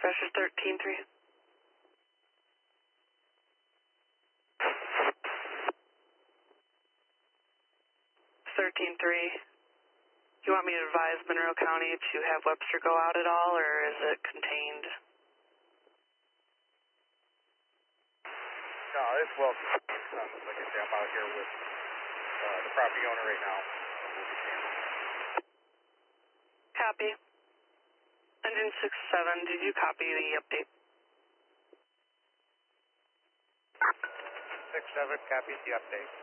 Pressure 13-3. 13-3. You want me to advise Monroe County to have Webster go out at all, or is it contained? No, it's well. Like I say, I'm out here with the property owner right now. Copy. Engine 6-7, did you copy the update? 6-7 copies the update.